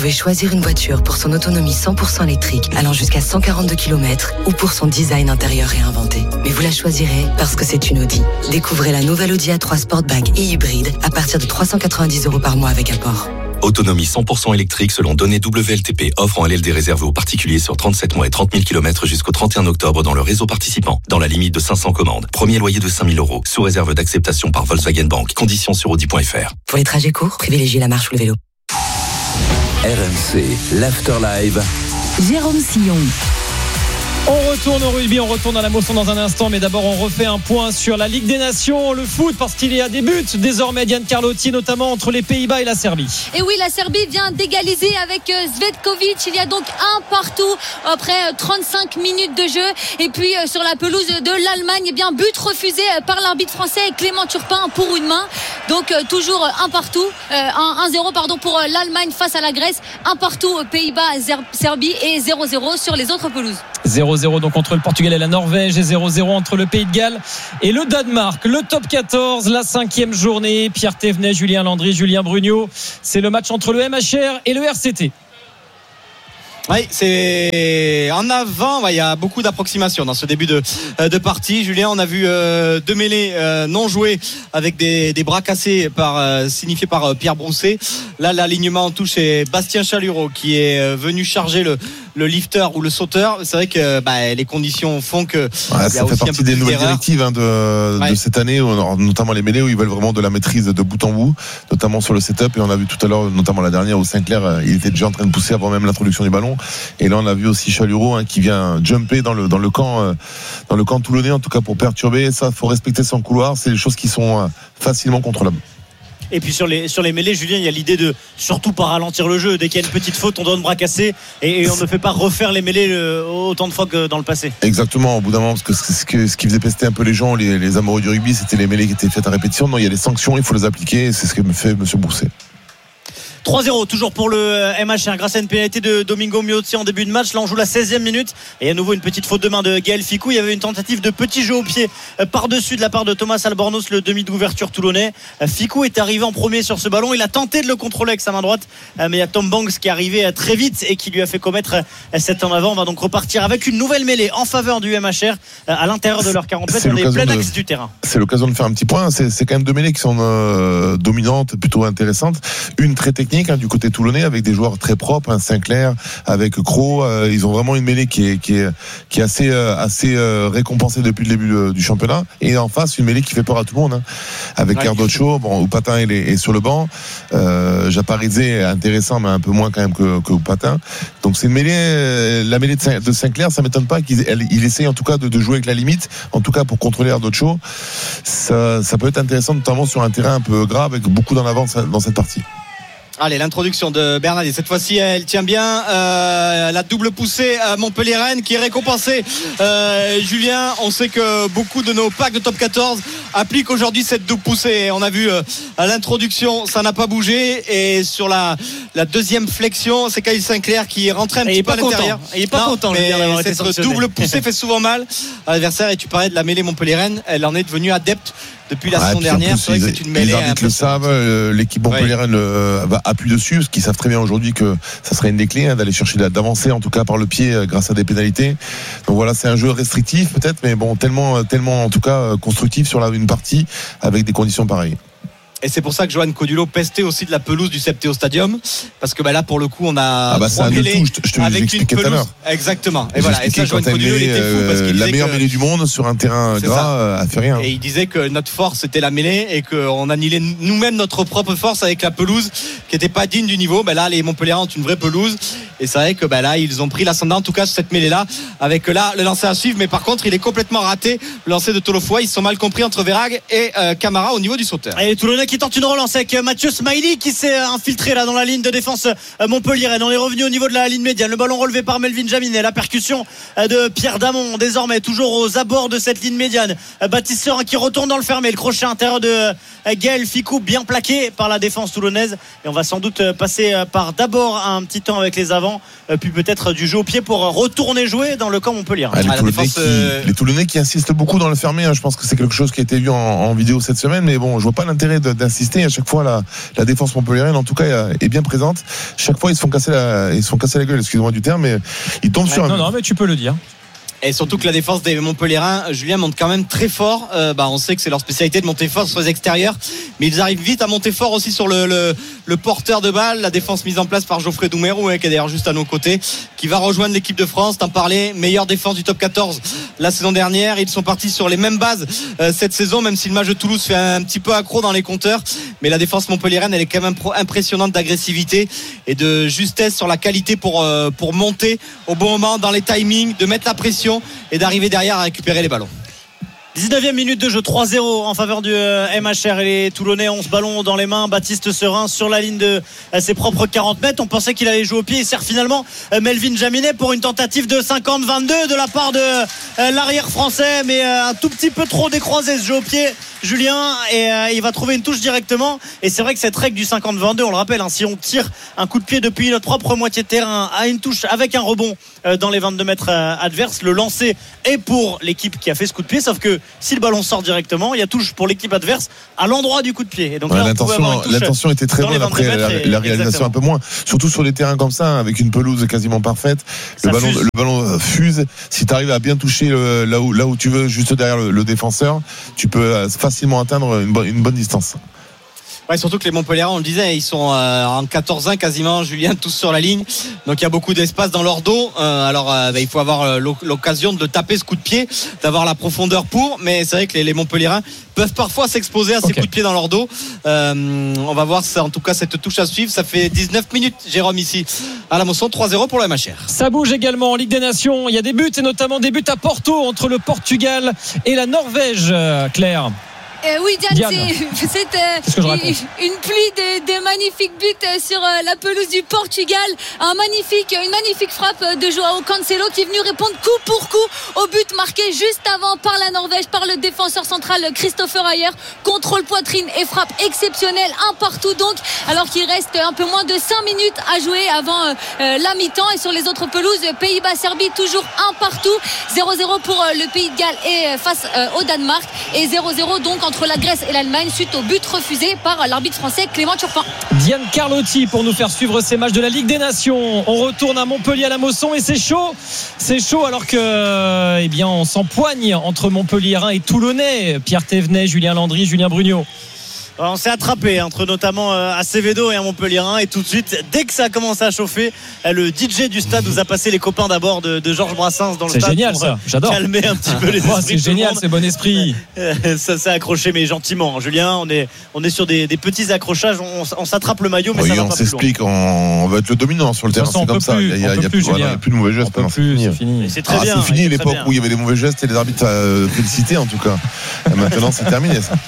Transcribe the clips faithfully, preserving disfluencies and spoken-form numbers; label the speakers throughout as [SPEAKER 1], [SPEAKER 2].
[SPEAKER 1] pouvez choisir une voiture pour son autonomie cent pour cent électrique allant jusqu'à cent quarante-deux kilomètres ou pour son design intérieur réinventé. Mais vous la choisirez parce que c'est une Audi. Découvrez la nouvelle Audi A trois Sportback et hybride à partir de trois cent quatre-vingt-dix euros par mois avec apport.
[SPEAKER 2] Autonomie cent pour cent électrique selon données W L T P. Offre en L L D réservé aux particuliers sur trente-sept mois et trente mille kilomètres jusqu'au trente et un octobre dans le réseau participant. Dans la limite de cinq cents commandes. Premier loyer de cinq mille euros. Sous réserve d'acceptation par Volkswagen Bank. Conditions sur audi point f r.
[SPEAKER 1] Pour les trajets courts, privilégiez la marche ou le vélo.
[SPEAKER 3] R M C, l'Afterlive.
[SPEAKER 4] Jérôme Sillon.
[SPEAKER 5] On retourne au rugby, on retourne à la Mosson dans un instant, mais d'abord on refait un point sur la Ligue des Nations, le foot, parce qu'il y a des buts désormais, Diane Carlotti, notamment entre les Pays-Bas et la Serbie.
[SPEAKER 6] Et oui, la Serbie vient d'égaliser avec Zvetkovic. Il y a donc un partout après trente-cinq minutes de jeu. Et puis sur la pelouse de l'Allemagne, eh bien but refusé par l'arbitre français Clément Turpin pour une main. Donc toujours un partout, un zéro pardon pour l'Allemagne face à la Grèce, un partout Pays-Bas, Serbie et zéro zéro sur les autres pelouses.
[SPEAKER 5] zéro zéro donc entre le Portugal et la Norvège et zéro zéro entre le Pays de Galles et le Danemark. Le top quatorze, la cinquième journée. Pierre Thévenet, Julien Landry, Julien Brugnot. C'est le match entre le M H R et le R C T.
[SPEAKER 7] Oui, c'est en avant. Il y a beaucoup d'approximations dans ce début de, de partie. Julien, on a vu euh, deux mêlées euh, non jouées avec des, des bras cassés par, euh, signifiés par euh, Pierre Brousset. Là, l'alignement en touche, c'est Bastien Chalureau qui est euh, venu charger le, le lifter ou le sauteur. C'est vrai que bah, les conditions font que
[SPEAKER 8] ouais, ça y a fait aussi partie des nouvelles directives hein, de, ouais. de cette année, notamment les mêlées où ils veulent vraiment de la maîtrise de bout en bout, notamment sur le setup. Et on a vu tout à l'heure, notamment la dernière où Sinclair, il était déjà en train de pousser avant même l'introduction du ballon. Et là on a vu aussi Chalureau hein, qui vient jumper dans le dans le camp euh, dans le camp toulonnais en tout cas pour perturber. Ça, faut respecter son couloir. C'est des choses qui sont euh, facilement contrôlables.
[SPEAKER 9] Et puis sur les sur les mêlées, Julien, il y a l'idée de surtout pas ralentir le jeu. Dès qu'il y a une petite faute, on donne bras cassé et, et on ne fait pas refaire les mêlées le, autant de fois que dans le passé. Exactement. Au bout d'un moment, parce que ce, que, ce qui faisait pester un peu les gens, les, les amoureux du rugby, c'était les mêlées qui étaient faites à répétition. Non, il y a des sanctions, il faut les appliquer. Et c'est ce que fait Monsieur Brousset. trois zéro toujours pour le M H R grâce à une pénalité de Domingo Miozzi en début de match. Là on joue la seizième minute et à nouveau une petite faute de main de Gaël Ficou. Il y avait une tentative de petit jeu au pied par-dessus de la part de Thomas Albornoz, le demi d'ouverture toulonnais. Ficou est arrivé en premier sur ce ballon. Il a tenté de le contrôler avec sa main droite, mais il y a Tom Banks qui est arrivé très vite et qui lui a fait commettre cette en avant. On va donc repartir avec une nouvelle mêlée en faveur du M H R à l'intérieur de leur quarante mètres. On est plein axe du terrain. C'est l'occasion de faire un petit point. C'est, c'est quand même deux mêlées qui sont euh, dominantes, plutôt intéressantes. Une très technique hein, du côté toulonnais avec des joueurs très propres, hein, Sinclair avec Cros, euh, ils ont vraiment une mêlée qui est qui est qui est assez euh, assez euh, récompensée depuis le début euh, du championnat. Et en face une mêlée qui fait peur à tout le monde, hein, avec Cardocho, bon Oupatin est, est sur le banc, euh, Japaridze est intéressant mais un peu moins quand même que que Oupatin. Donc c'est une mêlée, euh, la mêlée de, de Sinclair, ça m'étonne pas qu'il elle, il essaye en tout cas de, de jouer avec la limite, en tout cas pour contrôler Cardocho. Ça ça peut être intéressant notamment sur un terrain un peu grave avec beaucoup d'en avance dans cette partie. Allez, l'introduction de Bernardi. Cette fois-ci, elle tient bien. Euh, la double poussée à Montpellier-Rennes qui est récompensée. Euh, Julien, on sait que beaucoup de nos packs de top quatorze appliquent aujourd'hui cette double poussée. On a vu euh, à l'introduction, ça n'a pas bougé. Et sur la, la deuxième flexion, c'est Kyle Sinclair qui est rentré un et petit peu à l'intérieur. Il est pas non, content. Mais cette double poussée fait souvent mal à l'adversaire. Et tu parlais de la mêlée Montpellier-Rennes. Elle en est devenue adepte depuis la saison dernière. Plus, c'est vrai que c'est une mêlée. Les arbitres le savent, euh, l'équipe Montpellier-Rennes euh, va appuie dessus, parce qu'ils savent très bien aujourd'hui que ça serait une des clés hein, d'aller chercher d'avancer en tout cas par le pied euh, grâce à des pénalités. Donc voilà, c'est un jeu restrictif peut-être, mais bon tellement tellement en tout cas constructif sur la, une partie avec des conditions pareilles. Et c'est pour ça que Johan Codulo pestait aussi de la pelouse du Septéo Stadium, parce que bah là pour le coup on a ah bah trois mêlées je te avec une pelouse tout à l'heure. Exactement. Et voilà. Et ça Johan Codulo il était fou parce qu'il la meilleure mêlée du monde sur un terrain gras a fait rien. Et il disait que notre force c'était la mêlée et qu'on annihilait nous-mêmes notre propre force avec la pelouse qui n'était pas digne du niveau. Bah là les Montpelliérains ont une vraie pelouse et c'est vrai que bah là ils ont pris l'ascendant en tout cas sur cette mêlée là avec là le lancer à suivre, mais par contre il est complètement raté le lancer de Tolofoa. Ils sont mal compris entre Verhaeghe et euh, Camara au niveau du sauteur. Et Toulonnais qui tente une relance avec Mathieu Smiley qui s'est infiltré là dans la ligne de défense Montpellier. On est revenu au niveau de la ligne médiane. Le ballon relevé par Melvin Jaminet. La percussion de Pierre Damon désormais toujours aux abords de cette ligne médiane. Baptiste Serin qui retourne dans le fermé. Le crochet intérieur de Gaël Ficou bien plaqué par la défense toulonnaise. Et on va sans doute passer par d'abord un petit temps avec les avants avant, puis peut-être du jeu au pied pour retourner jouer dans le camp Montpellier.
[SPEAKER 8] Ah, les,
[SPEAKER 9] ah,
[SPEAKER 8] Toulonnais
[SPEAKER 9] défense,
[SPEAKER 8] qui,
[SPEAKER 9] euh...
[SPEAKER 8] les Toulonnais qui insistent beaucoup dans le fermé, hein, je pense que c'est quelque chose qui a été vu en, en vidéo cette semaine, mais bon, je vois pas l'intérêt de, d'insister. À chaque fois, la, la défense montpelliéraine, en tout cas, est bien présente. Chaque fois, ils se font casser la, ils se font casser la gueule, excusez-moi du terme, mais ils tombent ouais, sur un.
[SPEAKER 5] Non, non, mais tu peux le dire.
[SPEAKER 7] Et surtout que la défense des Montpelliérains, Julien, monte quand même très fort. Euh, bah, on sait que c'est leur spécialité de monter fort sur les extérieurs, mais ils arrivent vite à monter fort aussi sur le, le, le porteur de balle. La défense mise en place par Geoffrey Doumerou, hein, qui est d'ailleurs juste à nos côtés, qui va rejoindre l'équipe de France. T'en parlais, meilleure défense du top quatorze la saison dernière. Ils sont partis sur les mêmes bases euh, cette saison, même si le match de Toulouse fait un, un petit peu accro dans les compteurs. Mais la défense montpelliéraine, elle est quand même impressionnante d'agressivité et de justesse sur la qualité pour, euh, pour monter au bon moment dans les timings, de mettre la pression et d'arriver derrière à récupérer les ballons.
[SPEAKER 9] dix-neuvième minute de jeu, trois zéro en faveur du M H R et les Toulonnais, onze ballons dans les mains. Baptiste Serin sur la ligne de ses propres quarante mètres. On pensait qu'il allait jouer au pied. Il sert finalement Melvin Jaminet pour une tentative de cinquante vingt-deux de la part de l'arrière français, mais un tout petit peu trop décroisé ce jeu au pied, Julien, et euh, il va trouver une touche directement. Et c'est vrai que cette règle du cinquante vingt-deux, on le rappelle, hein, si on tire un coup de pied depuis notre propre moitié de terrain à une touche avec un rebond euh, dans les vingt-deux mètres euh, adverses, le lancer est pour l'équipe qui a fait ce coup de pied, sauf que si le ballon sort directement, il y a touche pour l'équipe adverse à l'endroit du coup de pied. Et donc
[SPEAKER 8] ouais,
[SPEAKER 9] là,
[SPEAKER 8] l'intention, l'intention était très bonne, après la, et, la réalisation exactement. Un peu moins, surtout sur les terrains comme ça, avec une pelouse quasiment parfaite. Le ballon, le ballon fuse. Si tu arrives à bien toucher le, là, où, là où tu veux, juste derrière le, le défenseur, tu peux facilement atteindre une bonne, une bonne distance.
[SPEAKER 7] Ouais, surtout que les Montpelliérains, on le disait, ils sont euh, en quatorze un quasiment, Julien, tous sur la ligne. Donc il y a beaucoup d'espace dans leur dos. Euh, alors euh, bah, il faut avoir euh, l'occasion de taper ce coup de pied, d'avoir la profondeur pour. Mais c'est vrai que les, les Montpelliérains peuvent parfois s'exposer à ces okay. coups de pied dans leur dos. Euh, on va voir ça, en tout cas cette touche à suivre. Ça fait dix-neuf minutes, Jérôme, ici à la Mosson, trois zéro pour le M H R.
[SPEAKER 5] Ça bouge également en Ligue des Nations. Il y a des buts, et notamment des buts à Porto entre le Portugal et la Norvège, Claire.
[SPEAKER 6] Euh, oui, Diane, Diane. c'est, c'est euh, une, une pluie de, de magnifiques buts sur euh, la pelouse du Portugal. Un magnifique, une magnifique frappe de Joao Cancelo qui est venu répondre coup pour coup au but marqué juste avant par la Norvège, par le défenseur central Christopher Ayer. Contrôle poitrine et frappe exceptionnelle, un partout donc, alors qu'il reste un peu moins de cinq minutes à jouer avant euh, la mi-temps. Et sur les autres pelouses, Pays-Bas-Serbie, toujours un partout, zéro zéro pour euh, le Pays de Galles et face euh, au Danemark, et zéro zéro donc entre la Grèce et l'Allemagne suite au but refusé par l'arbitre français Clément Turpin.
[SPEAKER 5] Diane Carlotti pour nous faire suivre ces matchs de la Ligue des Nations. On retourne à Montpellier à la Mosson et c'est chaud. C'est chaud alors que eh bien on s'empoigne entre Montpelliérains et Toulonnais. Pierre Thévenet, Julien Landry, Julien Brugnot.
[SPEAKER 9] On s'est attrapé entre notamment Acevedo et un Montpelliérain, et tout de suite, dès que ça a commencé à chauffer, le D J du stade nous a passé les copains d'abord de, de Georges Brassens dans le
[SPEAKER 5] c'est
[SPEAKER 9] stade.
[SPEAKER 5] C'est génial ça, j'adore.
[SPEAKER 9] Calmer un petit peu les esprits.
[SPEAKER 5] Oh, c'est génial, c'est bon esprit.
[SPEAKER 9] Ça s'est accroché mais gentiment, Julien. On est, on est sur des, des petits accrochages. On, on s'attrape le maillot, mais oui, ça va
[SPEAKER 8] on
[SPEAKER 9] pas
[SPEAKER 8] s'explique,
[SPEAKER 9] plus loin.
[SPEAKER 8] On va être le dominant sur le terrain. C'est comme ça. Il n'y a, a, a plus de mauvais gestes.
[SPEAKER 5] C'est fini.
[SPEAKER 9] C'est très
[SPEAKER 8] ah,
[SPEAKER 9] bien.
[SPEAKER 8] C'est fini l'époque où il y avait des mauvais gestes et les arbitres félicitaient en tout cas. Maintenant, c'est terminé ça.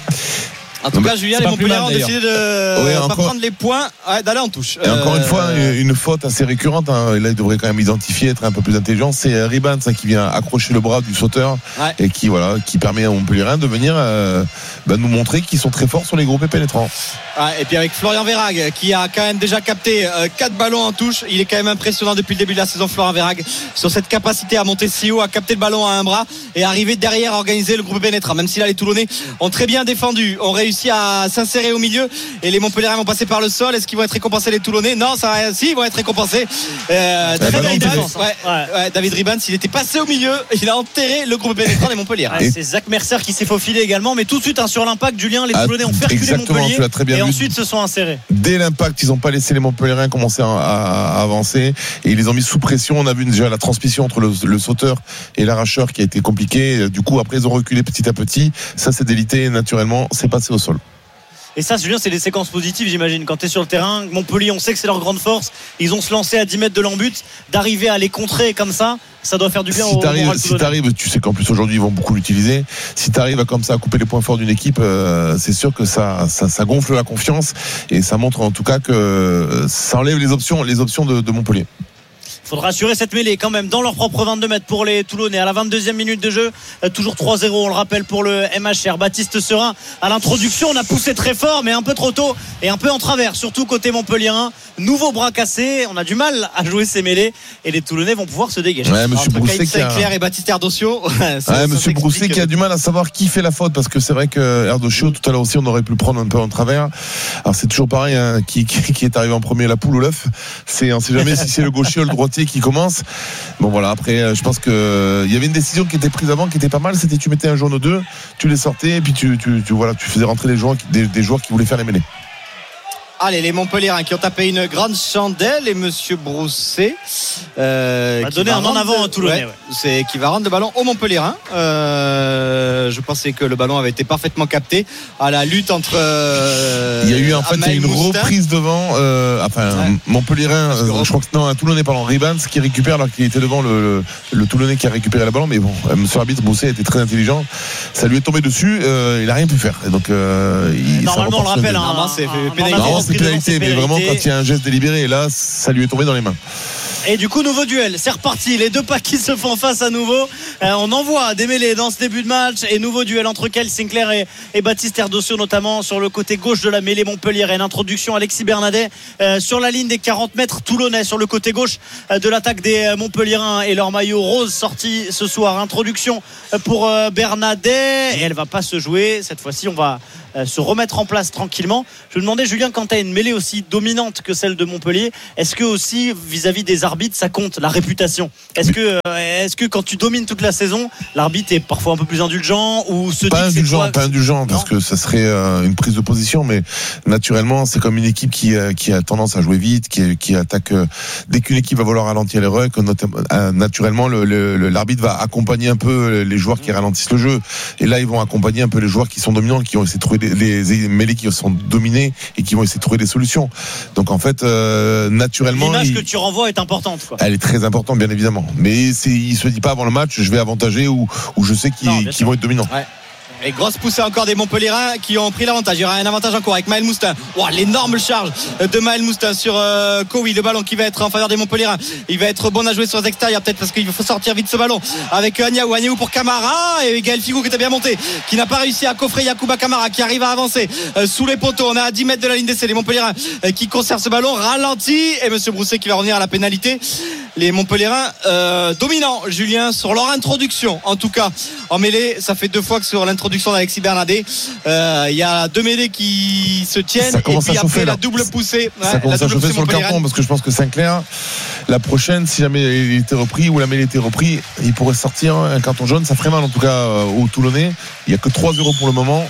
[SPEAKER 7] En tout cas, Julien, les Montpelliérains ont décidé de ouais, encore... prendre les points, ouais, d'aller en touche.
[SPEAKER 8] Et euh... encore une fois, une faute assez récurrente, hein. Et là, il devrait quand même identifier, être un peu plus intelligent. C'est Ribans qui vient accrocher le bras du sauteur, ouais. Et qui, voilà, qui permet aux Montpelliérains de venir euh, bah, nous montrer qu'ils sont très forts sur les groupes pénétrants.
[SPEAKER 7] Ouais, et puis avec Florian Verhaeghe qui a quand même déjà capté euh, quatre ballons en touche. Il est quand même impressionnant depuis le début de la saison, Florian Verhaeghe, sur cette capacité à monter si haut, à capter le ballon à un bras et arriver derrière à organiser le groupe pénétrant. Même si là, les Toulonnais ont très bien défendu, ont réussi à s'insérer au milieu et les Montpelliérains vont passer par le sol. Est-ce qu'ils vont être récompensés, les Toulonnais? Non, ça va, si, ils vont être récompensés. Euh, David, Ribans, ouais, ouais, ouais, David Ribans, il était passé au milieu, il a enterré le groupe pénétrant des Montpelliérains.
[SPEAKER 9] Ah, c'est Zach Mercer qui s'est faufilé également, mais tout de suite hein, sur l'impact, Julien, les Toulonnais ont fait reculer Montpellier et vu. Ensuite se sont insérés.
[SPEAKER 8] Dès l'impact, ils n'ont pas laissé les Montpelliérains commencer à, à, à avancer et ils les ont mis sous pression. On a vu déjà la transmission entre le, le sauteur et l'arracheur qui a été compliquée. Du coup, après, ils ont reculé petit à petit. Ça s'est délité et naturellement, c'est passé au sol.
[SPEAKER 9] Et ça, Julien, c'est des séquences positives, j'imagine. Quand tu es sur le terrain, Montpellier, on sait que c'est leur grande force. Ils ont se lancé à dix mètres de l'embut. D'arriver à les contrer comme ça, ça doit faire du bien
[SPEAKER 8] si
[SPEAKER 9] au moral.
[SPEAKER 8] Si tu arrives, tu sais qu'en plus aujourd'hui, ils vont beaucoup l'utiliser. Si tu arrives à, comme ça, à couper les points forts d'une équipe, euh, c'est sûr que ça, ça, ça gonfle la confiance. Et ça montre en tout cas que ça enlève les options, les options de, de Montpellier.
[SPEAKER 9] Il faudra assurer cette mêlée quand même dans leur propre vingt-deux mètres pour les Toulonnais. À la vingt-deuxième minute de jeu, euh, toujours trois zéro, on le rappelle, pour le M H R. Baptiste Serin à l'introduction, on a poussé très fort mais un peu trop tôt et un peu en travers, surtout côté montpelliérain. nouveau bras cassé. On a du mal à jouer ces mêlées et les Toulonnais vont pouvoir se dégager.
[SPEAKER 8] Ouais, monsieur Brousset qui a...
[SPEAKER 7] Saint-Clair et Baptiste Erdocio.
[SPEAKER 8] Ouais, monsieur Brousset qui a du mal à savoir qui fait la faute, parce que c'est vrai que Erdocio, tout à l'heure aussi, on aurait pu le prendre un peu en travers. Alors c'est toujours pareil, hein, qui, qui, qui est arrivé en premier, la poule ou l'œuf. C'est, on sait jamais si c'est le gaucher ou le droitier qui commence. Bon voilà, après, je pense que il y avait une décision qui était prise avant, qui était pas mal. C'était tu mettais un jaune ou deux, tu les sortais et puis tu, tu, tu voilà, tu faisais rentrer les joueurs, des, des joueurs qui voulaient faire les mêlées.
[SPEAKER 7] Allez, les Montpelliérains qui ont tapé une grande chandelle et monsieur Brousset
[SPEAKER 9] euh, va donner un en avant à Toulonnais.
[SPEAKER 7] Ouais, ouais. C'est qui va rendre le ballon aux Montpelliérains. Euh, je pensais que le ballon avait été parfaitement capté à la lutte entre. Euh,
[SPEAKER 8] il y a eu en fait il y a une Moustin. reprise devant. Euh, enfin, ouais. Montpelliérain. Euh, je crois que non, un Toulonnais pardon, Ribans qui récupère alors qu'il était devant le, le, le Toulonnais qui a récupéré le ballon. Mais bon, euh, monsieur l'arbitre Brousset était très intelligent. Ça lui est tombé dessus. Euh, il a rien pu faire. Et donc euh, il,
[SPEAKER 9] normalement on le rappelle. Hein,
[SPEAKER 7] c'est
[SPEAKER 8] pénalité. C'est pénalité, mais vraiment quand il y a un geste délibéré, et là ça lui est tombé dans les mains.
[SPEAKER 9] Et du coup, nouveau duel, c'est reparti. Les deux packs qui se font face à nouveau. Euh, on envoie des mêlées dans ce début de match. Et nouveau duel entre Kyle Sinclair et, et Baptiste Erdocio, notamment sur le côté gauche de la mêlée Montpellier. Et une introduction Alexis Bernadet euh, sur la ligne des quarante mètres toulonnais, sur le côté gauche euh, de l'attaque des euh, Montpelliérains. Et leur maillot rose sorti ce soir. Introduction pour euh, Bernadet. Et elle va pas se jouer. Cette fois-ci, on va euh, se remettre en place tranquillement. Je me demandais, Julien, quand tu as une mêlée aussi dominante que celle de Montpellier, est-ce que aussi vis-à-vis des arbitres, ça compte, la réputation? Est-ce que, euh, est-ce que quand tu domines toute la saison, l'arbitre est parfois un peu plus indulgent ou se
[SPEAKER 8] pas
[SPEAKER 9] dit
[SPEAKER 8] indulgent,
[SPEAKER 9] que c'est
[SPEAKER 8] pas indulgent, parce que ça serait euh, une prise de position, mais naturellement, c'est comme une équipe qui, euh, qui a tendance à jouer vite, qui, qui attaque euh, dès qu'une équipe va vouloir ralentir les rucks, euh, naturellement, le, le, l'arbitre va accompagner un peu les joueurs qui ralentissent le jeu, et là, ils vont accompagner un peu les joueurs qui sont dominants, qui vont essayer de trouver des, les mêlées qui sont dominés et qui vont essayer de trouver des solutions. Donc en fait, euh, naturellement,
[SPEAKER 9] l'image
[SPEAKER 8] il...
[SPEAKER 9] que tu renvoies est importante, quoi.
[SPEAKER 8] Elle est très importante, bien évidemment. Mais c'est, il se dit pas avant le match, je vais avantager ou, ou je sais qu'ils, qu'ils vont être dominants.
[SPEAKER 7] Ouais. Et grosse poussée encore des Montpelliérains qui ont pris l'avantage. Il y aura un avantage encore avec Maël Moustin. Wow, l'énorme charge de Maël Moustin sur euh, Kowi. Le ballon qui va être en faveur des Montpelliérains. Il va être bon à jouer sur les extérieurs, peut-être parce qu'il faut sortir vite ce ballon avec Agnaou. Agnaou pour Camara et Gaël Figou qui était bien monté, qui n'a pas réussi à coffrer Yacouba Camara, qui arrive à avancer euh, sous les poteaux. On est à dix mètres de la ligne d'essai. Les Montpelliérains euh, qui conservent ce ballon ralenti et monsieur Brousset qui va revenir à la pénalité. Les Montpelliérains euh, dominants, Julien, sur leur introduction. En tout cas, en mêlée, ça fait deux fois que sur l'introduction d'Alexis Bernadet, il euh, y a deux mêlées qui se tiennent.
[SPEAKER 8] Ça commence
[SPEAKER 7] et puis
[SPEAKER 8] à chauffer,
[SPEAKER 7] après
[SPEAKER 8] là.
[SPEAKER 7] la double poussée.
[SPEAKER 8] Ça
[SPEAKER 7] ouais,
[SPEAKER 8] commence à chauffer sur le carton, parce que je pense que Sinclair, la prochaine, si jamais il était repris ou la mêlée était repris, il pourrait sortir un carton jaune. Ça ferait mal en tout cas aux Toulonnais. Il n'y a que trois zéro pour le moment.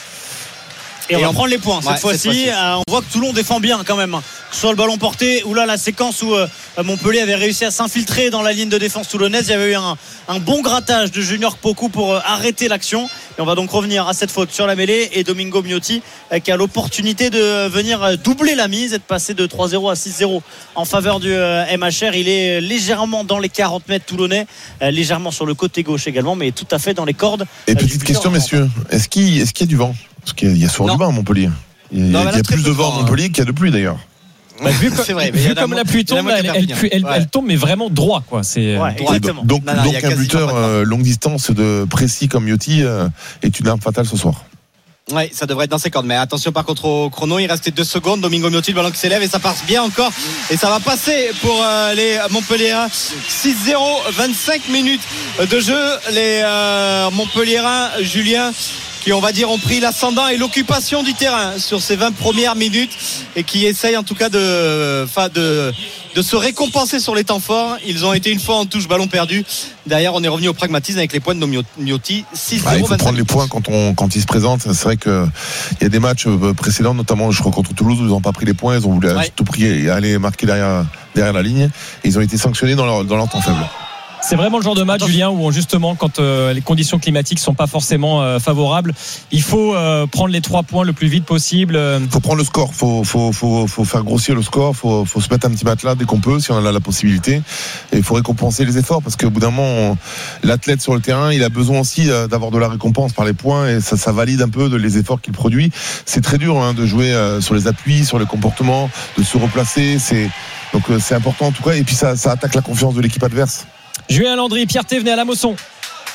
[SPEAKER 9] Et, et on va on... prendre les points cette, ouais, fois-ci. cette fois-ci. Euh, on voit que Toulon défend bien quand même. Que ce soit le ballon porté ou là la séquence où euh, Montpellier avait réussi à s'infiltrer dans la ligne de défense toulonnaise. Il y avait eu un, un bon grattage de Junior Pokou pour euh, arrêter l'action. Et on va donc revenir à cette faute sur la mêlée. Et Domingo Miotti euh, qui a l'opportunité de venir euh, doubler la mise et de passer de trois zéro à six zéro en faveur du euh, M H R. Il est légèrement dans les quarante mètres toulonnais, euh, légèrement sur le côté gauche également, mais tout à fait dans les cordes.
[SPEAKER 8] Et euh, petite question, messieurs, est-ce qu'il, est-ce qu'il y a du vent? Parce qu'il y a souvent non. du vent à Montpellier. Il y a, non, il y a plus de vent à Montpellier qu'il y a de pluie d'ailleurs.
[SPEAKER 5] Bah, vu comme, vrai, vu comme la pluie tombe, elle, elle, elle, ouais. elle tombe mais vraiment droit, quoi. C'est
[SPEAKER 9] ouais, exactement.
[SPEAKER 8] Donc,
[SPEAKER 7] non, non,
[SPEAKER 8] donc un buteur euh, longue distance de précis comme Miotti euh, est une arme fatale ce soir.
[SPEAKER 7] Oui, ça devrait être dans ses cordes. Mais attention par contre au chrono, il restait deux secondes. Domingo Miotti, le ballon qui s'élève et ça passe bien encore. Et ça va passer pour euh, les Montpelliérains. six zéro, vingt-cinq minutes de jeu. Les euh, Montpelliérains, Julien, qui on va dire ont pris l'ascendant et l'occupation du terrain sur ces vingt premières minutes et qui essayent en tout cas de, de, de se récompenser sur les temps forts. Ils ont été une fois en touche ballon perdu. Derrière on est revenu au pragmatisme avec les points de Miotti. six zéro,
[SPEAKER 8] ah, il faut prendre les points quand, on, quand ils se présentent. C'est vrai qu'il y a des matchs précédents, notamment je crois contre Toulouse où ils n'ont pas pris les points, ils ont voulu ouais. à tout prix aller marquer derrière, derrière la ligne et ils ont été sanctionnés dans leur, dans leur temps faible.
[SPEAKER 5] C'est vraiment le genre de match, Attention. Julien, où justement, quand euh, les conditions climatiques sont pas forcément euh, favorables, il faut euh, prendre les trois points le plus vite possible. Il
[SPEAKER 8] faut prendre le score, faut, faut, faut, faut faire grossir le score, faut, faut se mettre un petit matelas dès qu'on peut, si on en a la possibilité. Et il faut récompenser les efforts, parce qu'au bout d'un moment, on, l'athlète sur le terrain, il a besoin aussi euh, d'avoir de la récompense par les points, et ça, ça valide un peu de, les efforts qu'il produit. C'est très dur hein, de jouer euh, sur les appuis, sur les comportements, de se replacer. C'est, donc euh, c'est important en tout cas, et puis ça, ça attaque la confiance de l'équipe adverse.
[SPEAKER 5] Julien Landry, Pierre Thévenet à la Mosson.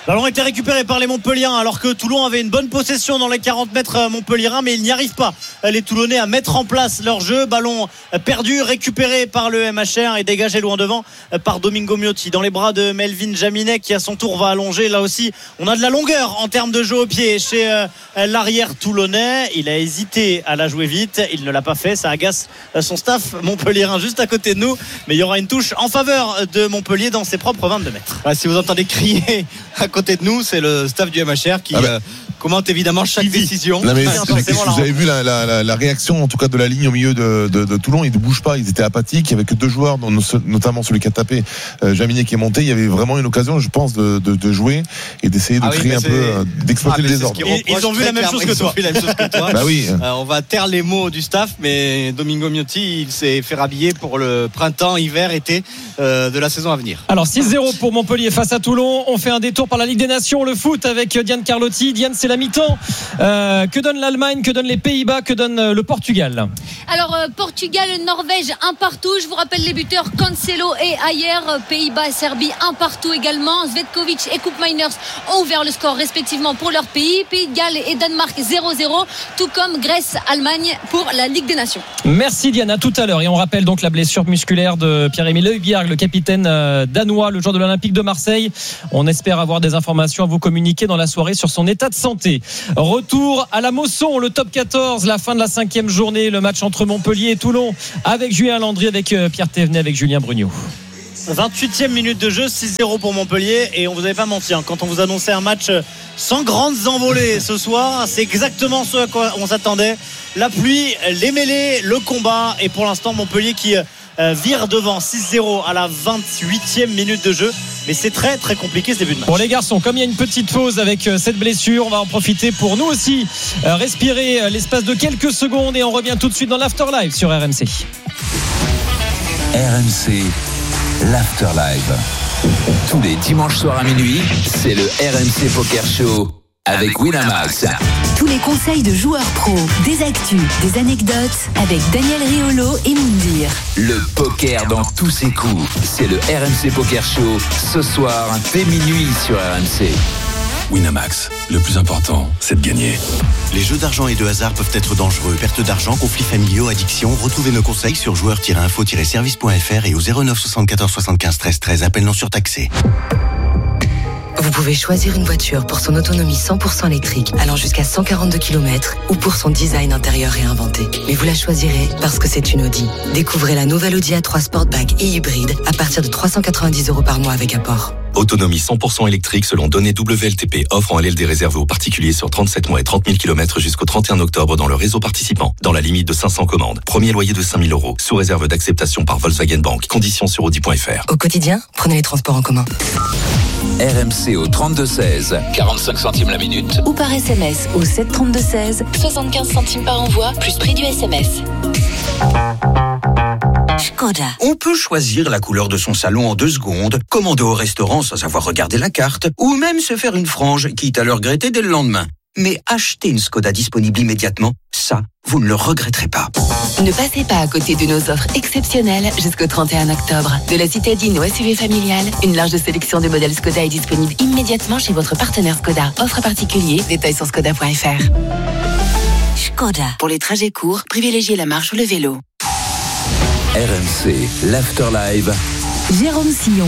[SPEAKER 9] Ballon était récupéré par les Montpelliérains alors que Toulon avait une bonne possession dans les quarante mètres montpelliérains, mais ils n'y arrivent pas, les Toulonnais, à mettre en place leur jeu. Ballon perdu, récupéré par le M H R et dégagé loin devant par Domingo Miotti dans les bras de Melvin Jaminet qui à son tour va allonger. Là aussi on a de la longueur en termes de jeu au pied chez l'arrière toulonnais. Il a hésité à la jouer vite, il ne l'a pas fait, ça agace son staff montpelliérain juste à côté de nous, mais il y aura une touche en faveur de Montpellier dans ses propres vingt-deux mètres.
[SPEAKER 7] Ouais, si vous entendez crier à côté de nous, c'est le staff du M H R qui ah bah. euh, commente évidemment chaque décision.
[SPEAKER 8] Non, mais vous avez vu la, la, la, la réaction en tout cas de la ligne au milieu de, de, de Toulon, ils ne bougent pas, ils étaient apathiques. Il n'y avait que deux joueurs, notamment celui qui a tapé, euh, Jaminet qui est monté. Il y avait vraiment une occasion, je pense, de, de, de jouer et d'essayer de ah créer oui, un peu, euh, d'exploiter ah, le désordre.
[SPEAKER 9] Ils, ils ont vu la même chose que toi.
[SPEAKER 7] La même chose que toi.
[SPEAKER 8] Bah oui.
[SPEAKER 7] euh, on va taire les mots du staff, mais Domingo Miotti, il s'est fait rhabiller pour le printemps, hiver, été euh, de la saison à venir.
[SPEAKER 5] Alors six zéro pour Montpellier face à Toulon. On fait un détour par la Ligue des Nations, le foot avec Diane Carlotti. Diane, c'est la mi-temps. Euh, que donne l'Allemagne, que donnent les Pays-Bas, que donne le Portugal?
[SPEAKER 6] Alors euh, Portugal, Norvège, un partout. Je vous rappelle les buteurs Cancelo et Ayer. Pays-Bas, Serbie, un partout également. Zvetkovic et Koopmeiners ont ouvert le score respectivement pour leur pays. Pays de Galles et Danemark zéro zéro, tout comme Grèce, Allemagne pour la Ligue des Nations.
[SPEAKER 5] Merci Diane, à tout à l'heure. Et on rappelle donc la blessure musculaire de Pierre-Emile Højbjerg, le capitaine danois, le joueur de l'Olympique de Marseille. On espère avoir des informations à vous communiquer dans la soirée sur son état de santé. Retour à la Mosson, le top quatorze, la fin de la cinquième journée, le match entre Montpellier et Toulon avec Julien Landry, avec Pierre Thévenet, avec Julien Brugnot.
[SPEAKER 9] vingt-huitième minute de jeu, six zéro pour Montpellier. Et on vous avait pas menti, hein, quand on vous annonçait un match sans grandes envolées ce soir, c'est exactement ce à quoi on s'attendait. La pluie, les mêlées, le combat. Et pour l'instant Montpellier qui euh, vire devant six zéro à la vingt-huitième minute de jeu. Mais c'est très très compliqué ce début de match.
[SPEAKER 5] Pour les garçons, comme il y a une petite pause avec cette blessure, on va en profiter pour nous aussi euh, respirer l'espace de quelques secondes. Et on revient tout de suite dans l'Afterlife sur R M C.
[SPEAKER 3] R M C l'Afterlife. Tous les dimanches soirs à minuit, c'est le R M C Poker Show avec Winamax.
[SPEAKER 4] Tous les conseils de joueurs pros, des actus, des anecdotes avec Daniel Riolo et Moundir.
[SPEAKER 3] Le poker dans tous ses coups, c'est le R M C Poker Show ce soir dès minuit sur R M C.
[SPEAKER 2] Winamax, le plus important, c'est de gagner.
[SPEAKER 10] Les jeux d'argent et de hasard peuvent être dangereux. Perte d'argent, conflits familiaux, addiction. Retrouvez nos conseils sur joueurs tiret info tiret service point f r et au zéro neuf soixante-quatorze soixante-quinze treize treize. Appel non surtaxé.
[SPEAKER 1] Vous pouvez choisir une voiture pour son autonomie cent pour cent électrique allant jusqu'à cent quarante-deux kilomètres ou pour son design intérieur réinventé. Mais vous la choisirez parce que c'est une Audi. Découvrez la nouvelle Audi A trois Sportback et hybride à partir de trois cent quatre-vingt-dix euros par mois avec apport.
[SPEAKER 2] Autonomie cent pour cent électrique selon données W L T P. Offre en L L D réservée aux particuliers sur trente-sept mois et trente mille kilomètres jusqu'au trente et un octobre dans le réseau participant. Dans la limite de cinq cents commandes. Premier loyer de cinq mille euros. Sous réserve d'acceptation par Volkswagen Bank. Conditions sur audi point f r.
[SPEAKER 1] Au quotidien, prenez les transports en commun.
[SPEAKER 3] R M C au trente-deux seize, quarante-cinq centimes la minute.
[SPEAKER 4] Ou par S M S au sept trente-deux seize, soixante-quinze centimes par envoi, plus prix du S M S.
[SPEAKER 11] Skoda. On peut choisir la couleur de son salon en deux secondes, commander au restaurant sans avoir regardé la carte, ou même se faire une frange, quitte à le regretter dès le lendemain. Mais acheter une Skoda disponible immédiatement, ça, vous ne le regretterez pas.
[SPEAKER 4] Ne passez pas à côté de nos offres exceptionnelles jusqu'au trente et un octobre. De la citadine au S U V familial, une large sélection de modèles Skoda est disponible immédiatement chez votre partenaire Skoda. Offre particulier, détails sur skoda point f r.
[SPEAKER 11] Skoda.
[SPEAKER 4] Pour les trajets courts, privilégiez la marche ou le vélo.
[SPEAKER 3] R M C l'Afterlife.
[SPEAKER 4] Jérôme Sillon.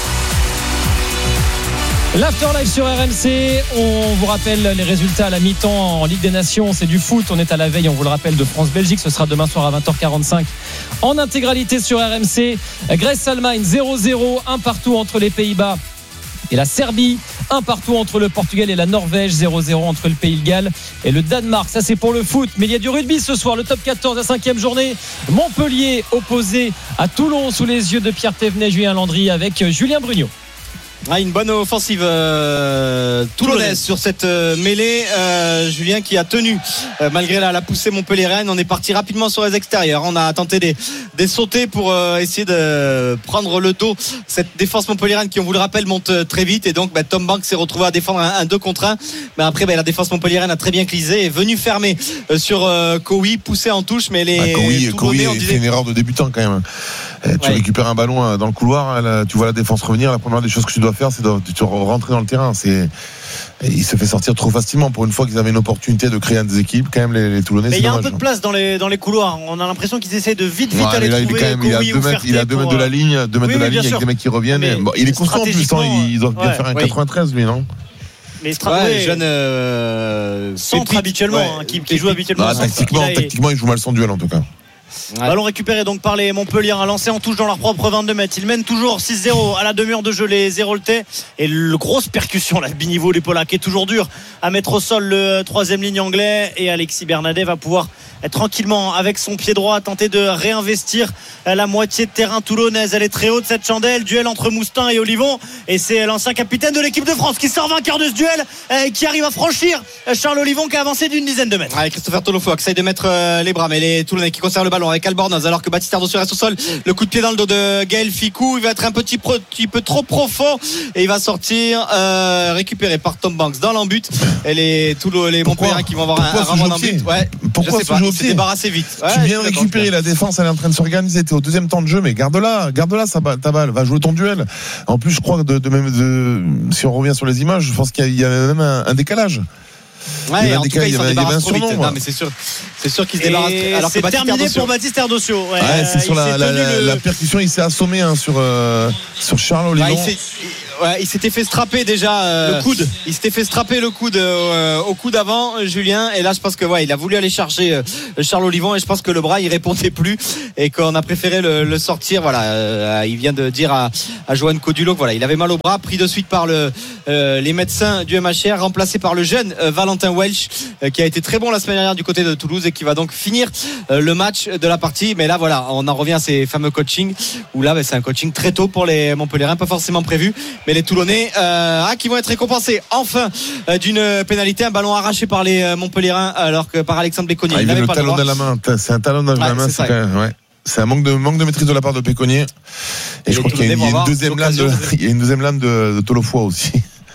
[SPEAKER 5] L'Afterlife sur R M C, on vous rappelle les résultats à la mi-temps en Ligue des Nations, c'est du foot, on est à la veille, on vous le rappelle, de France-Belgique, ce sera demain soir à vingt heures quarante-cinq en intégralité sur R M C. Grèce-Allemagne zéro zéro, un partout entre les Pays-Bas et la Serbie, un partout entre le Portugal et la Norvège, zéro zéro entre le Pays de Galles et le Danemark. Ça c'est pour le foot, mais il y a du rugby ce soir, le top quatorze, la cinquième journée. Montpellier opposé à Toulon sous les yeux de Pierre Thévenet, Julien Landry avec Julien Brugnot.
[SPEAKER 7] Ah, une bonne offensive euh, toulonnaise sur cette euh, mêlée. Euh, Julien qui a tenu euh, malgré la, la poussée montpelliéraine. On est parti rapidement sur les extérieurs. On a tenté des, des sautés pour euh, essayer de prendre le dos. Cette défense montpelliéraine qui, on vous le rappelle, monte euh, très vite. Et donc bah, Tom Banks s'est retrouvé à défendre un deux contre un. Mais après bah, la défense montpelliéraine a très bien clisé. Est venue fermer euh, sur euh, Kowi, poussé en touche. Mais les
[SPEAKER 8] ah, Kowi, Kowi a fait une erreur de débutant quand même. Tu ouais. récupères un ballon dans le couloir, là, tu vois la défense revenir, la première des choses que tu dois faire, c'est de, de rentrer dans le terrain. C'est, il se fait sortir trop facilement. Pour une fois qu'ils avaient une opportunité de créer un des équipes, quand même les, les Toulonnais.
[SPEAKER 9] Mais il y a un peu de place dans les dans les couloirs. On a l'impression qu'ils essaient de vite vite ouais, aller
[SPEAKER 8] là,
[SPEAKER 9] trouver.
[SPEAKER 8] Il, même, il a deux mètres, il a deux mètres de la ligne, deux mètres oui, de la ligne avec des mecs qui reviennent. Et, bon, il est constant en plus. Hein, il doit bien ouais, faire un oui. quatre-vingt-treize lui, non?
[SPEAKER 9] Mais Stratton ouais, jeune euh, centre habituellement, ouais, hein, qui, qui joue habituellement.
[SPEAKER 8] Ah, tactiquement, il a... tactiquement, il joue mal son duel en tout cas.
[SPEAKER 9] Ouais. Ballon récupéré donc par les Montpelliérains, lancé en touche dans leur propre vingt-deux mètres. Ils mènent toujours six zéro à la demi-heure de jeu, les Héroltais. Et le grosse percussion, la Biniveau, les Polacques, est toujours dur à mettre au sol le troisième ligne anglais. Et Alexis Bernadet va pouvoir être tranquillement avec son pied droit tenter de réinvestir la moitié de terrain toulonnaise. Elle est très haute cette chandelle, duel entre Moustin et Olivon, et c'est l'ancien capitaine de l'équipe de France qui sort vainqueur de ce duel et qui arrive à franchir Charles Olivon qui a avancé d'une dizaine de mètres.
[SPEAKER 7] Ouais, Christopher Tolofo qui essaye de mettre euh, les bras, mais les Toulonnais qui conservent le ballon avec Albornoz alors que Baptiste Ardossu reste au sol. Le coup de pied dans le dos de Gaël Ficou, il va être un petit, pro, petit peu trop profond et il va sortir euh, récupéré par Tom Banks dans l'embut. Et les Toulonnais, les Montpelliérains qui vont avoir un, un renvoi d'embut. Ouais,
[SPEAKER 8] pourquoi
[SPEAKER 7] je sais pas, il s'est débarrassé vite.
[SPEAKER 8] Ouais, tu viens de récupérer la défense, elle est en train de s'organiser. T'es au deuxième temps de jeu, mais garde-la, garde-la ta balle, va jouer ton duel. En plus, je crois que de, de même, de, si on revient sur les images, je pense qu'il y a, il y a même un, un décalage.
[SPEAKER 7] Ouais, il y a en tout cas, il, il s'en débarrasse trop vite. Non, mais c'est sûr, c'est sûr qu'il se débarrasse. Alors
[SPEAKER 9] c'est terminé Ardosio. Pour Baptiste Ardosio.
[SPEAKER 8] Ouais, ouais, c'est sur la, la, la, le... la percussion, il s'est assommé hein, sur euh, sur Charles Olivon.
[SPEAKER 7] Ouais, Ouais, il s'était fait strapper déjà euh,
[SPEAKER 9] le coude.
[SPEAKER 7] Il s'était fait strapper le coude euh, au coude avant, Julien. Et là, je pense que ouais, il a voulu aller chercher euh, Charles Olivon et je pense que le bras il répondait plus et qu'on a préféré le, le sortir. Voilà, euh, il vient de dire à, à Johan Codulo que voilà, il avait mal au bras, pris de suite par le euh, les médecins du M H R, remplacé par le jeune euh, Valentin Welch euh, qui a été très bon la semaine dernière du côté de Toulouse et qui va donc finir euh, le match de la partie. Mais là, voilà, on en revient à ces fameux coachings où là, bah, c'est un coaching très tôt pour les Montpelliérains, pas forcément prévu. Mais les Toulonnais euh, ah, qui vont être récompensés enfin euh, d'une pénalité, un ballon arraché par les euh, Montpelliérains alors que par Alexandre Béconnier.
[SPEAKER 8] Ah, il, il avait
[SPEAKER 7] le
[SPEAKER 8] pas talon de la main, c'est un talonnage de la main, c'est, c'est, ouais. c'est un manque de, manque de maîtrise de la part de Péconnier. Et, et je crois qu'il y a, il y a une deuxième lame de, il y a une deuxième lame de, de Tolofoy aussi.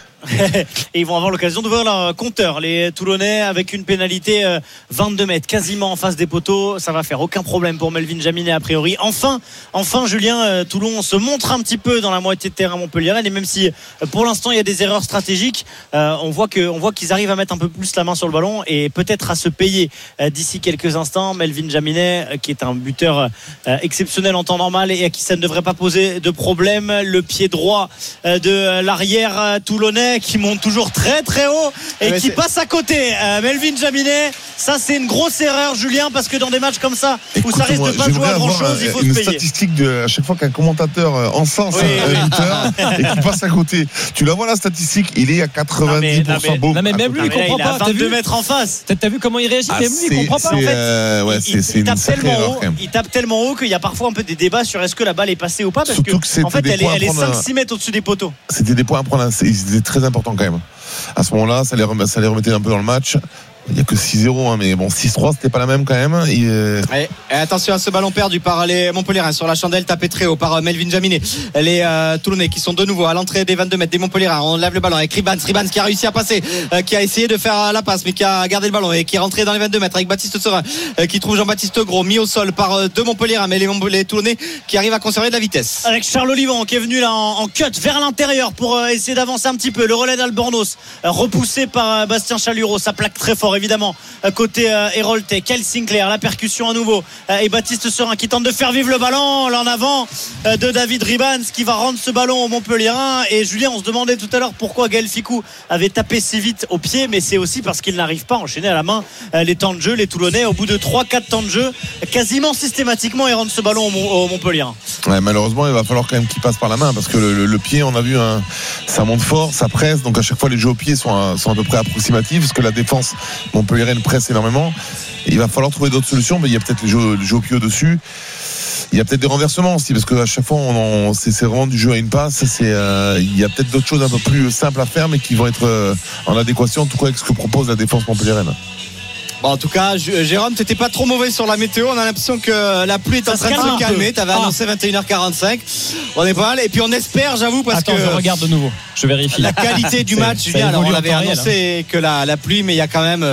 [SPEAKER 9] Et ils vont avoir l'occasion d'ouvrir leur compteur, les Toulonnais, avec une pénalité euh, vingt-deux mètres quasiment en face des poteaux. Ça va faire aucun problème pour Melvin Jaminet a priori. Enfin, enfin Julien, euh, Toulon se montre un petit peu dans la moitié de terrain montpelliéraine et même si euh, pour l'instant il y a des erreurs stratégiques, euh, on voit que on voit qu'ils arrivent à mettre un peu plus la main sur le ballon et peut-être à se payer euh, d'ici quelques instants. Melvin Jaminet euh, qui est un buteur euh, exceptionnel en temps normal et à qui ça ne devrait pas poser de problème. Le pied droit euh, de l'arrière euh, toulonnais qui monte toujours très très haut et ouais, qui c'est... passe à côté. euh, Melvin Jaminet, ça c'est une grosse erreur Julien, parce que dans des matchs comme ça où Écoute, ça risque de pas jouer à grand chose, il faut se payer. Une
[SPEAKER 8] statistique de à chaque fois qu'un commentateur encense oui, un buteur et qui passe à côté, tu la vois la statistique, il est à quatre-vingt-dix pour cent beau.
[SPEAKER 5] Non mais même lui il comprend pas,
[SPEAKER 9] il a vingt-deux mètres en face.
[SPEAKER 5] T'as vu comment il réagit? Même lui il comprend pas en fait.
[SPEAKER 9] Il tape tellement haut, il tape tellement haut qu'il y a parfois un peu des débats sur est-ce que la balle est passée ou pas, parce que en fait elle est cinq six mètres au-dessus des poteaux.
[SPEAKER 8] C'était des points à prendre, c'était très important quand même. À ce moment-là, ça les, remet, ça les remettait un peu dans le match. Il n'y a que six zéro, hein, mais bon, six trois, c'était pas la même quand même. Il...
[SPEAKER 7] Et, et attention à ce ballon perdu par les Montpelliérains sur la chandelle, tapé très haut par Melvin Jaminet. Les euh, Toulonnais qui sont de nouveau à l'entrée des vingt-deux mètres des Montpelliérains. On lève le ballon avec Ribans, Ribans qui a réussi à passer, euh, qui a essayé de faire la passe, mais qui a gardé le ballon et qui est rentré dans les vingt-deux mètres avec Baptiste Serin, euh, qui trouve Jean-Baptiste Gros, mis au sol par euh, deux Montpelliérains, mais les, les Toulonnais qui arrivent à conserver de la vitesse.
[SPEAKER 9] Avec Charles Olivon qui est venu là en, en cut vers l'intérieur pour euh, essayer d'avancer un petit peu. Le relais d'Albornoz, euh, repoussé par euh, Bastien Chalureau, ça plaque très fort évidemment. Euh, côté euh, Héroltais, Kel Sinclair, la percussion à nouveau euh, et Baptiste Serin qui tente de faire vivre le ballon là en avant euh, de David Ribans qui va rendre ce ballon au Montpelliérain. Et Julien, on se demandait tout à l'heure pourquoi Gaël Ficou avait tapé si vite au pied, mais c'est aussi parce qu'il n'arrive pas à enchaîner à la main euh, les temps de jeu. Les Toulonnais au bout de trois quatre temps de jeu quasiment systématiquement ils rendent ce ballon au, au Montpelliérain.
[SPEAKER 8] Ouais, malheureusement il va falloir quand même qu'il passe par la main, parce que le, le, le pied, on a vu hein, ça monte fort, ça presse, donc à chaque fois les jeux au pied sont à, sont à peu près approximatifs, parce que la défense montpelliéraine presse énormément. Il va falloir trouver d'autres solutions, mais il y a peut-être les jeux, les jeux au pied au-dessus. Il y a peut-être des renversements aussi, parce qu'à chaque fois on, on, c'est, c'est vraiment du jeu à une passe. C'est, euh, il y a peut-être d'autres choses un peu plus simples à faire, mais qui vont être euh, en adéquation en tout cas avec ce que propose la défense montpelliéraine.
[SPEAKER 7] Bon, en tout cas, Jérôme, t'étais pas trop mauvais sur la météo. On a l'impression que la pluie est en train de se calmer. T'avais ah. annoncé vingt et une heures quarante-cinq. On est pas mal. Et puis on espère, j'avoue, parce
[SPEAKER 5] Attends,
[SPEAKER 7] que.
[SPEAKER 5] je regarde de nouveau. Je vérifie.
[SPEAKER 7] La qualité du match, Julien. Alors on avait annoncé hein. que la, la pluie, mais il y a quand même. Euh,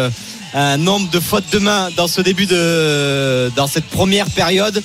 [SPEAKER 7] un nombre de fautes de main dans ce début de dans cette première période.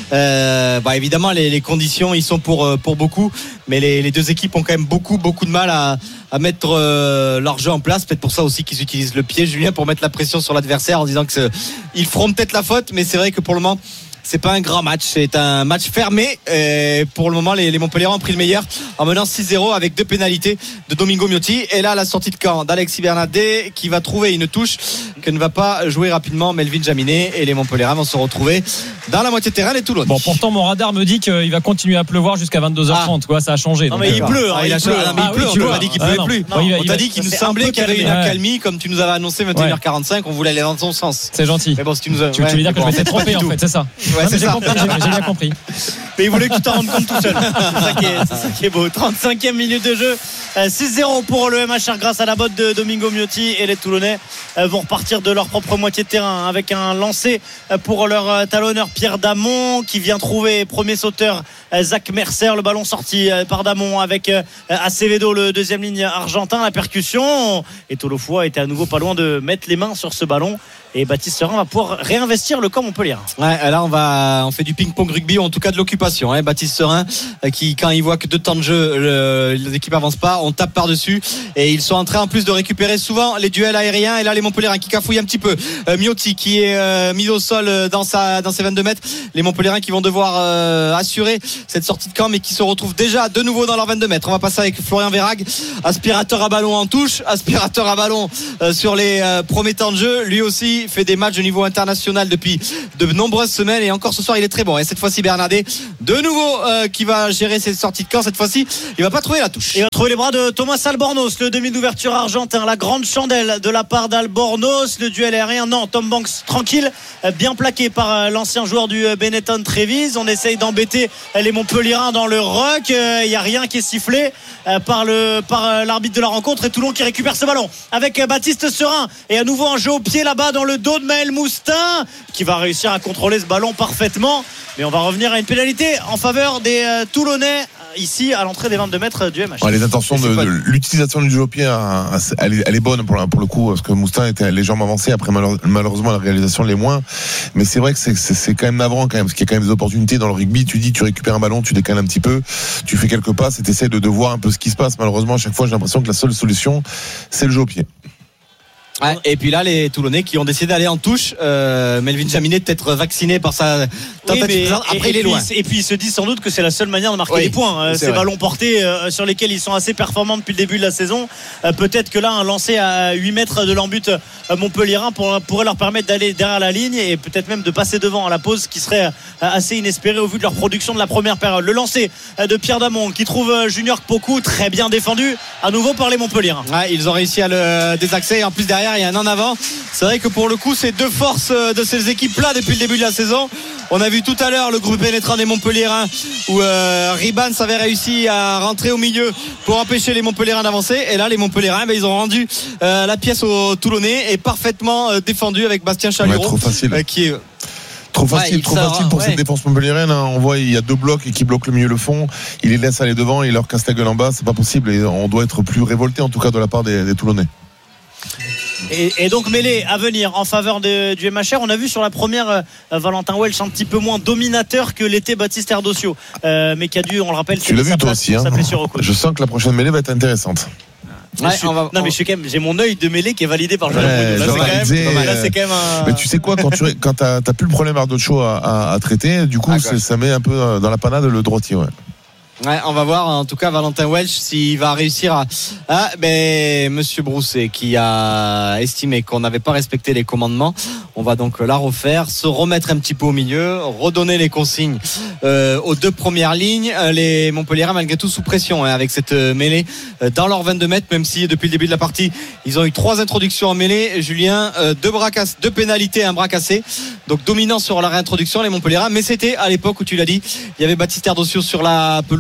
[SPEAKER 7] Euh, bah évidemment les, les conditions ils sont pour pour beaucoup, mais les, les deux équipes ont quand même beaucoup beaucoup de mal à à mettre euh, leur jeu en place. Peut-être pour ça aussi qu'ils utilisent le pied, Julien, pour mettre la pression sur l'adversaire en disant que c'est, ils feront peut-être la faute, mais c'est vrai que pour le moment c'est pas un grand match, c'est un match fermé. Et pour le moment, les, les Montpelliérains ont pris le meilleur en menant six zéro avec deux pénalités de Domingo Miotti. Et là, la sortie de camp d'Alexis Bernadette qui va trouver une touche que ne va pas jouer rapidement Melvin Jaminet. Et les Montpelliérains vont se retrouver dans la moitié de terrain, les Toulonnais.
[SPEAKER 5] Bon, pourtant, mon radar me dit qu'il va continuer à pleuvoir jusqu'à vingt-deux heures trente. Ah. Quoi, ça a changé.
[SPEAKER 9] Non, mais il pleut. Hein,
[SPEAKER 7] ah, il,
[SPEAKER 9] il,
[SPEAKER 7] a
[SPEAKER 9] pleut.
[SPEAKER 7] Ah, mais il pleut.
[SPEAKER 5] Ah, oui,
[SPEAKER 7] on t'a dit qu'il pleuvait ah, plus.
[SPEAKER 5] Non, non,
[SPEAKER 7] on t'a dit qu'il nous semblait qu'il y avait une accalmie, comme tu nous avais annoncé vingt et une heures quarante-cinq. On voulait aller dans ton sens.
[SPEAKER 5] C'est gentil.
[SPEAKER 7] Mais bon, si tu nous as...
[SPEAKER 5] tu, ouais, tu veux dire que je m'étais trompé, en fait, c'est ça.
[SPEAKER 7] Ouais, c'est ça.
[SPEAKER 5] J'ai bien compris.
[SPEAKER 9] Mais il voulait que tu t'en rendes compte tout seul. C'est ça qui est, c'est ça qui est beau. trente-cinquième minute de jeu. six zéro pour le M H R grâce à la botte de Domingo Miotti. Et les Toulonnais vont repartir de leur propre moitié de terrain avec un lancer pour leur talonneur Pierre Damon qui vient trouver premier sauteur Zach Mercer. Le ballon sorti par Damon avec Acevedo, le deuxième ligne argentin. La percussion. Et Tolofoa était à nouveau pas loin de mettre les mains sur ce ballon. Et Baptiste Serin va pouvoir réinvestir le camp Montpellier.
[SPEAKER 7] Ouais, là on va, on fait du ping-pong rugby, ou en tout cas de l'occupation. Hein. Baptiste Serin, qui quand il voit que deux temps de jeu, le, les équipes avancent pas, on tape par dessus. Et ils sont en train en plus de récupérer souvent les duels aériens. Et là les Montpelliérains qui cafouillent un petit peu. Euh, Miotti qui est euh, mis au sol dans sa, dans ses vingt-deux mètres. Les Montpelliérains qui vont devoir euh, assurer cette sortie de camp, mais qui se retrouvent déjà de nouveau dans leurs vingt-deux mètres. On va passer avec Florian Verhaeghe, aspirateur à ballon en touche, aspirateur à ballon euh, sur les euh, premiers temps de jeu. Lui aussi fait des matchs de niveau international depuis de nombreuses semaines et encore ce soir il est très bon. Et cette fois-ci Bernadette de nouveau euh, qui va gérer ses sorties de camp. Cette fois-ci il va pas trouver la touche.
[SPEAKER 9] Il va trouver les bras de Thomas Albornoz, le demi d'ouverture argentin, la grande chandelle de la part d'Albornoz. Le duel aérien, non, Tom Banks tranquille, bien plaqué par l'ancien joueur du Benetton Trévise. On essaye d'embêter les Montpelliérains dans le ruck. Il n'y a rien qui est sifflé par, le, par l'arbitre de la rencontre. Et Toulon qui récupère ce ballon avec Baptiste Serin. Et à nouveau un jeu au pied là-bas dans le dos de Maël Moustin qui va réussir à contrôler ce ballon parfaitement. Mais on va revenir à une pénalité en faveur des euh, Toulonnais ici à l'entrée des vingt-deux mètres du M H.
[SPEAKER 8] Ouais, les intentions de, de l'utilisation du jeu au pied, elle est, elle est bonne pour, pour le coup, parce que Moustin était légèrement avancé. Après malheureusement la réalisation l'est moins. Mais c'est vrai que c'est, c'est, c'est quand même navrant quand même, parce qu'il y a quand même des opportunités dans le rugby. Tu dis, tu récupères un ballon, tu décales un petit peu, tu fais quelques passes et tu essaies de, de voir un peu ce qui se passe. Malheureusement à chaque fois j'ai l'impression que la seule solution c'est le jeu au pied.
[SPEAKER 7] Ouais, et puis là les Toulonnais qui ont décidé d'aller en touche, euh, Melvin Jaminet peut-être vacciné par sa tentative.
[SPEAKER 9] Oui,
[SPEAKER 7] après
[SPEAKER 9] et,
[SPEAKER 7] il est
[SPEAKER 9] et
[SPEAKER 7] loin.
[SPEAKER 9] Puis, et puis il se dit sans doute que c'est la seule manière de marquer
[SPEAKER 7] oui,
[SPEAKER 9] des points. Euh, ces
[SPEAKER 7] vrai.
[SPEAKER 9] ballons portés euh, sur lesquels ils sont assez performants depuis le début de la saison. Euh, peut-être que là un lancer à huit mètres de l'embut euh, montpelliérain pour, pourrait leur permettre d'aller derrière la ligne et peut-être même de passer devant à la pause, qui serait euh, assez inespéré au vu de leur production de la première période. Le lancer euh, de Pierre Damon qui trouve euh, Junior Poku très bien défendu à nouveau par les Montpelliérains.
[SPEAKER 7] Ouais, ils ont réussi à le désaxer et en plus derrière il y a un en avant. C'est vrai que pour le coup c'est deux forces de ces équipes là depuis le début de la saison. On a vu tout à l'heure le groupe pénétrant des Montpelliérains où euh, Ribans avait réussi à rentrer au milieu pour empêcher les Montpelliérains d'avancer, et là les Montpelliérains ben, ils ont rendu euh, la pièce aux Toulonnais et parfaitement euh, défendu avec Bastien Chalureau,
[SPEAKER 8] ouais, trop facile.
[SPEAKER 7] Euh, qui est
[SPEAKER 8] Trop facile, ouais, trop
[SPEAKER 7] sort,
[SPEAKER 8] facile pour
[SPEAKER 7] ouais.
[SPEAKER 8] cette défense montpelliéraine. Hein. On voit il y a deux blocs et qui bloquent le milieu, le fond. Il les laisse aller devant, il leur casse la gueule en bas. C'est pas possible et on doit être plus révolté en tout cas de la part des, des Toulonnais.
[SPEAKER 9] Et, et donc mêlée à venir en faveur de, du M H R. On a vu sur la première euh, Valentin Welch un petit peu moins dominateur que l'était Baptiste Erdosio, euh, mais qui a dû, on le rappelle,
[SPEAKER 8] tu l'as vu toi aussi, hein. Je sens que la prochaine mêlée va être intéressante.
[SPEAKER 7] Ouais,
[SPEAKER 9] je suis,
[SPEAKER 7] on va,
[SPEAKER 9] non
[SPEAKER 7] on...
[SPEAKER 9] mais je suis quand même, j'ai mon œil de mêlée qui est validé par Jean-Luc
[SPEAKER 8] ouais,
[SPEAKER 9] Là, c'est quand même, là c'est quand même un...
[SPEAKER 8] Mais tu sais quoi, quand tu quand t'as, t'as plus le problème Ardoccio à, à, à traiter, du coup ah, c'est, ça met un peu dans la panade le droitier. Ouais.
[SPEAKER 7] Ouais, on va voir en tout cas Valentin Welch s'il va réussir à. Ah, ben Monsieur Brousset qui a estimé qu'on n'avait pas respecté les commandements. On va donc la refaire, se remettre un petit peu au milieu, redonner les consignes euh, aux deux premières lignes. Les Montpelliérains malgré tout sous pression hein, avec cette mêlée euh, dans leurs vingt-deux mètres, même si depuis le début de la partie ils ont eu trois introductions en mêlée. Julien, euh, deux bras cassés, deux pénalités, un bras cassé. Donc dominant sur la réintroduction les Montpelliérains. Mais c'était à l'époque où tu l'as dit, il y avait Baptiste Erdosio sur la pelouse.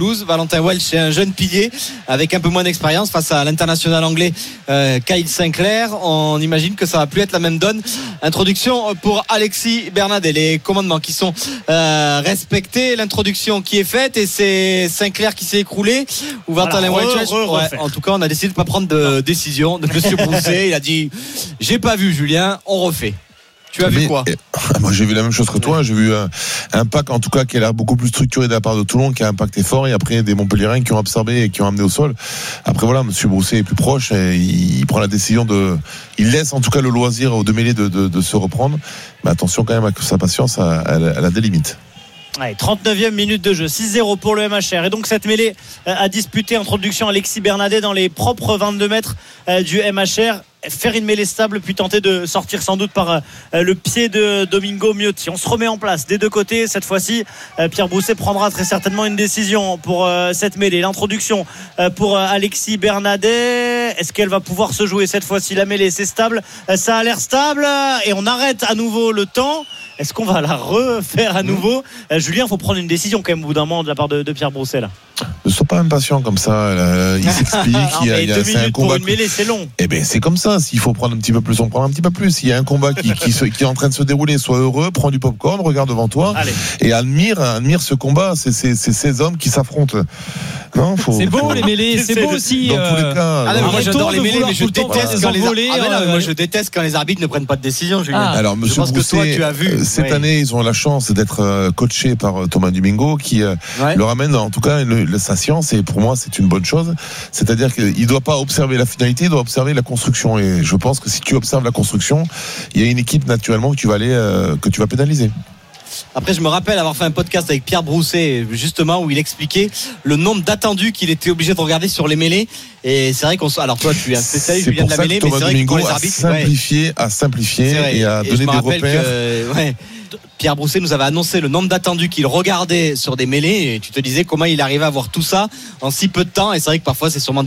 [SPEAKER 7] pelouse. Valentin Welch est un jeune pilier avec un peu moins d'expérience face à l'international anglais euh, Kyle Sinclair. On imagine que ça va plus être la même donne. Introduction pour Alexis Bernardet. Les commandements qui sont euh, respectés, l'introduction qui est faite et c'est Sinclair qui s'est écroulé ou Valentin
[SPEAKER 9] voilà,
[SPEAKER 7] Welch. Ouais, en tout cas, on a décidé de pas prendre de décision de Monsieur Brousset. Il a dit j'ai pas vu Julien, on refait. Tu as
[SPEAKER 8] mais,
[SPEAKER 7] vu quoi?
[SPEAKER 8] Moi j'ai vu la même chose que toi. J'ai vu un, un pack en tout cas qui a l'air beaucoup plus structuré de la part de Toulon, qui a impacté fort, et après des Montpelliérains qui ont absorbé et qui ont amené au sol. Après voilà, Monsieur Brousset est plus proche et il, il prend la décision de, il laisse en tout cas le loisir aux deux mêlées de, de, de se reprendre. Mais attention quand même à que sa patience, elle, elle a des limites.
[SPEAKER 9] Allez, trente-neuvième minute de jeu, six zéro pour le M H R. Et donc cette mêlée a disputé, introduction Alexis Bernardet dans les propres vingt-deux mètres du M H R. Faire une mêlée stable puis tenter de sortir sans doute par le pied de Domingo Miotti. On se remet en place des deux côtés. Cette fois-ci, Pierre Brousset prendra très certainement une décision pour cette mêlée. L'introduction pour Alexis Bernardet, est-ce qu'elle va pouvoir se jouer cette fois-ci? La mêlée, c'est stable, ça a l'air stable et on arrête à nouveau le temps. Est-ce qu'on va la refaire à nouveau? mmh. Julien, il faut prendre une décision quand même au bout d'un moment de la part de, de Pierre Brousset là.
[SPEAKER 8] Ne sois pas impatient comme ça. Là, il s'explique. non, il y a, il y a,
[SPEAKER 9] deux
[SPEAKER 8] c'est un combat
[SPEAKER 9] pour une mêlée, c'est long.
[SPEAKER 8] Eh ben c'est comme ça. S'il faut prendre un petit peu plus, on prend un petit peu plus. Il y a un combat qui, qui, se, qui est en train de se dérouler. Sois heureux, prends du popcorn, regarde devant toi. Allez. Et admire, admire ce combat. C'est, c'est, c'est ces hommes qui s'affrontent.
[SPEAKER 5] Non, faut, c'est beau faut... les mêlés, c'est, c'est beau aussi.
[SPEAKER 8] Dans euh... tous les cas.
[SPEAKER 7] Ah non, moi j'adore les mêlées, mais je déteste quand les arbitres. Ah non, moi je déteste quand les arbitres ne prennent pas de décision. Julien.
[SPEAKER 8] Ah. Alors Monsieur Brousset, que toi, tu as vu. Cette ouais. année, ils ont la chance d'être coachés par Thomas Domingo, qui ouais. leur amène en tout cas le, le, sa science. Et pour moi, c'est une bonne chose. C'est-à-dire qu'il ne doit pas observer la finalité, il doit observer la construction. Et je pense que si tu observes la construction, il y a une équipe naturellement que tu vas aller, euh, que tu vas pénaliser.
[SPEAKER 7] Après, je me rappelle avoir fait un podcast avec Pierre Brousset, justement, où il expliquait le nombre d'attendus qu'il était obligé de regarder sur les mêlées. Et c'est vrai qu'on se... Alors, toi, tu es un spécialiste, Julien de la mêlée, mais c'est vrai que pour les arbitres,
[SPEAKER 8] simplifier, ouais. à simplifier et à et donner des repères.
[SPEAKER 7] Que, ouais, Pierre Brousset nous avait annoncé le nombre d'attendus qu'il regardait sur des mêlées. Et tu te disais comment il arrivait à voir tout ça en si peu de temps. Et c'est vrai que parfois, c'est sûrement